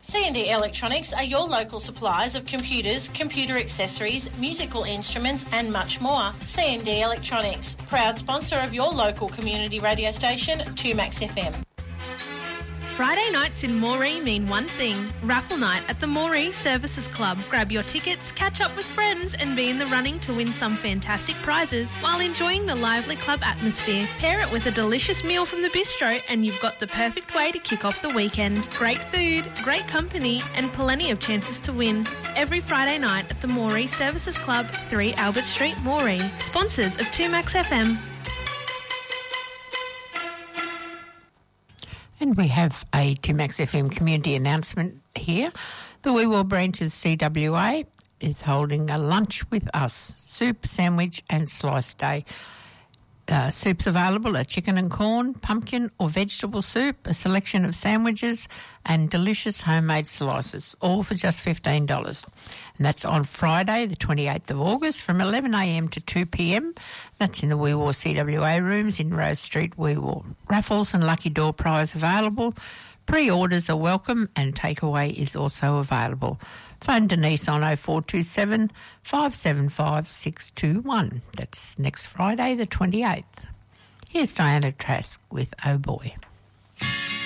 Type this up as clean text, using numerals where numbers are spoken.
C&D Electronics are your local suppliers of computers, computer accessories, musical instruments and much more. C&D Electronics, proud sponsor of your local community radio station, 2Max FM. Friday nights in Moree mean one thing, raffle night at the Moree Services Club. Grab your tickets, catch up with friends and be in the running to win some fantastic prizes while enjoying the lively club atmosphere. Pair it with a delicious meal from the bistro and you've got the perfect way to kick off the weekend. Great food, great company and plenty of chances to win. Every Friday night at the Moree Services Club, 3 Albert Street, Moree. Sponsors of 2Max FM. And we have a 2Max FM community announcement here. The Weewell branch of CWA is holding a lunch with us, soup, sandwich and slice day. Soups available are chicken and corn, pumpkin or vegetable soup, a selection of sandwiches and delicious homemade slices, all for just $15. And that's on Friday, the 28th of August from 11am to 2pm. That's in the Weewell CWA rooms in Rose Street, Weewell. Raffles and lucky door prize available. Pre-orders are welcome and takeaway is also available. Phone Denise on 0427 575 621. That's next Friday, the 28th. Here's Diana Trask with Oh Boy.